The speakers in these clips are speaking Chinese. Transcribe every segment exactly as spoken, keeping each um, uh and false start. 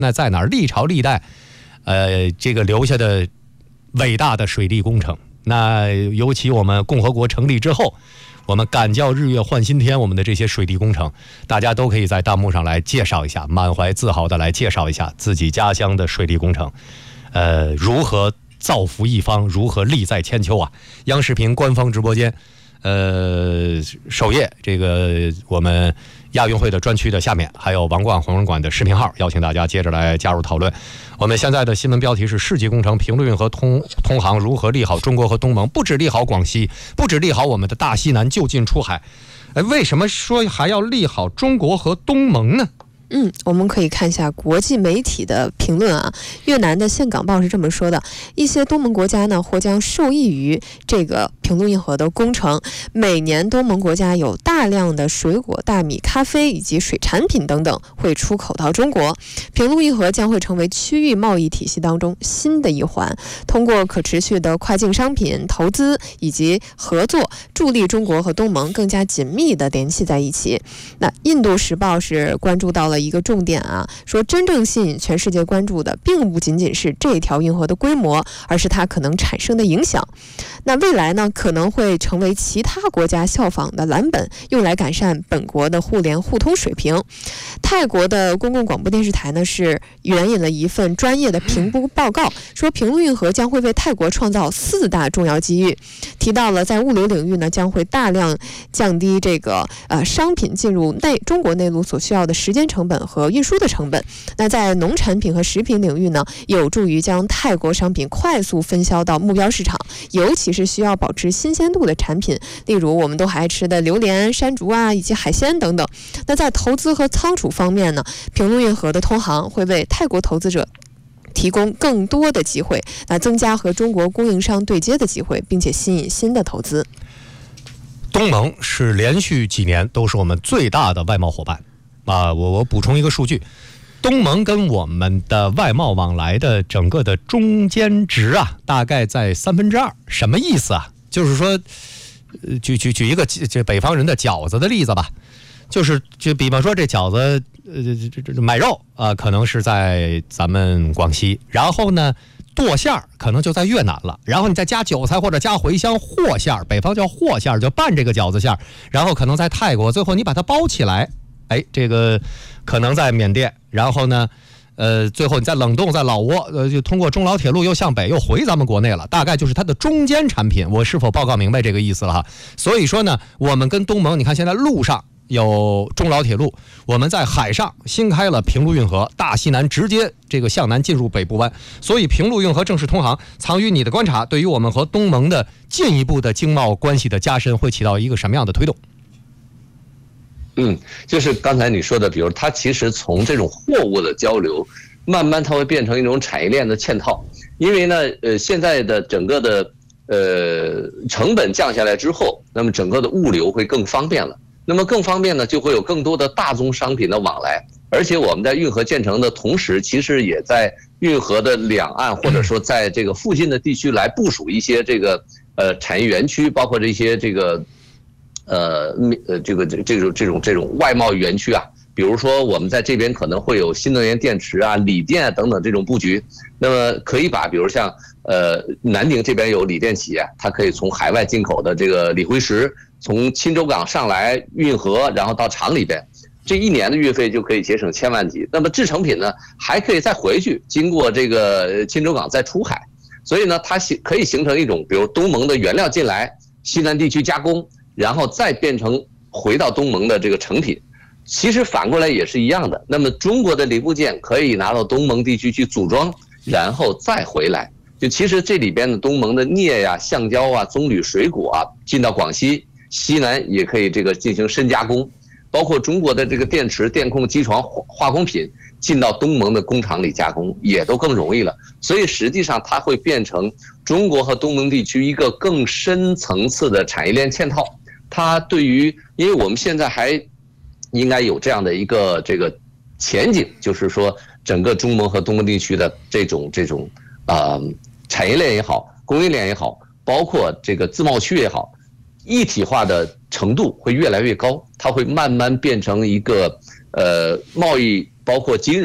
那在哪儿？历朝历代，呃，这个留下的伟大的水利工程。那尤其我们共和国成立之后，我们敢叫日月换新天，我们的这些水利工程，大家都可以在弹幕上来介绍一下，满怀自豪的来介绍一下自己家乡的水利工程，呃，如何造福一方，如何利在千秋啊！央视频官方直播间，呃，首页这个我们亚运会的专区的下面还有王冠红人馆的视频号，邀请大家接着来加入讨论。我们现在的新闻标题是世纪工程平陆运河通通航如何利好中国和东盟，不止利好广西，不止利好我们的大西南就近出海。哎，为什么说还要利好中国和东盟呢？ 嗯，我们可以看一下国际媒体的评论啊。越南的岘港报是这么说的：一些东盟国家呢或将受益于这个平陆运河的工程。每年东盟国家有大量的水果、大米、咖啡以及水产品等等会出口到中国。平陆运河将会成为区域贸易体系当中新的一环，通过可持续的跨境商品投资以及合作，助力中国和东盟更加紧密地联系在一起。那印度时报是关注到了一个重点啊，说真正吸引全世界关注的并不仅仅是这条运河的规模，而是它可能产生的影响。那未来呢，可能会成为其他国家效仿的蓝本，用来改善本国的互联互通水平。泰国的公共广播电视台呢是援引了一份专业的评估报告，说平陆运河将会为泰国创造四大重要机遇，提到了在物流领域呢将会大量降低这个呃商品进入内中国内陆所需要的时间成本和运输的成本。那在农产品和食品领域呢，有助于将泰国商品快速分销到目标市场，尤其是需要保持新鲜度的产品，例如我们都爱吃的榴莲、山竹啊，以及海鲜等等。那在投资和仓储方面呢，平陆运河的通航会为泰国投资者提供更多的机会，那增加和中国供应商对接的机会，并且吸引新的投资。 东盟是连续几年都是我们最大的外贸伙伴啊！我我补充一个数据，东盟跟我们的外贸往来的整个的中间值啊，大概在三分之二。什么意思啊？就是说，呃、举举举一个这北方人的饺子的例子吧，就是就比方说这饺子，呃，这这买肉啊、呃，可能是在咱们广西，然后呢。剁馅儿可能就在越南了，然后你再加韭菜或者加茴香和馅儿，北方叫和馅儿，就拌这个饺子馅儿，然后可能在泰国，最后你把它包起来，哎，这个可能在缅甸，然后呢，呃，最后你再冷冻，在老挝，呃，就通过中老铁路又向北又回咱们国内了，大概就是它的中间产品。我是否报告明白这个意思了哈？所以说呢，我们跟东盟，你看现在路上有中老铁路，我们在海上新开了平陆运河，大西南直接这个向南进入北部湾，所以平陆运河正式通航，藏于你的观察，对于我们和东盟的进一步的经贸关系的加深，会起到一个什么样的推动？ 嗯，就是刚才你说的，比如它其实从这种货物的交流，慢慢它会变成一种产业链的嵌套，因为呢，呃，现在的整个的呃成本降下来之后，那么整个的物流会更方便了。那么更方便呢，就会有更多的大宗商品的往来，而且我们在运河建成的同时，其实也在运河的两岸或者说在这个附近的地区来部署一些这个呃产业园区，包括这些这个呃呃这个这这种这种这种外贸园区啊，比如说我们在这边可能会有新能源电池啊、锂电啊等等这种布局，那么可以把比如像呃南宁这边有锂电企业，它可以从海外进口的这个锂灰石。从钦州港上来运河，然后到厂里边，这一年的运费就可以节省千万级。那么制成品呢，还可以再回去，经过这个钦州港再出海。所以呢，它形可以形成一种，比如东盟的原料进来，西南地区加工，然后再变成回到东盟的这个成品。其实反过来也是一样的。那么中国的零部件可以拿到东盟地区去组装，然后再回来。就其实这里边的东盟的镍呀、橡胶啊、棕榈、水果啊，进到广西。西南也可以这个进行深加工，包括中国的这个电池、电控、机床、化工品进到东盟的工厂里加工，也都更容易了。所以实际上它会变成中国和东盟地区一个更深层次的产业链嵌套。它对于，因为我们现在还应该有这样的一个这个前景，就是说整个中盟和东盟地区的这种这种啊、呃、产业链也好，供应链也好，包括这个自贸区也好。一体化的程度会越来越高，它会慢慢变成一个呃贸易包括金融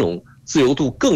自由度更